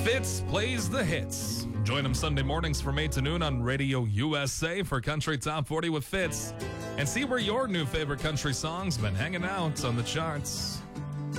Fitz plays the hits. Join him Sunday mornings from 8 to noon on Radio USA for Country Top 40 with Fitz. And see where your new favorite country songs been hanging out on the charts.